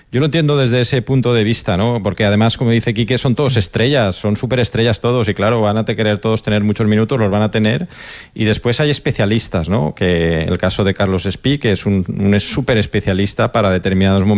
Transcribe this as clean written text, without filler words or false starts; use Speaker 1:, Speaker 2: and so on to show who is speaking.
Speaker 1: Yo lo entiendo desde ese punto de vista, ¿no? Porque además, como dice Quique, son todos estrellas, son superestrellas todos y claro, van a querer todos tener muchos minutos, los van a tener. Y después hay especialistas, ¿no? Que el caso de Carlos Espí, que es un súper especialista para determinados momentos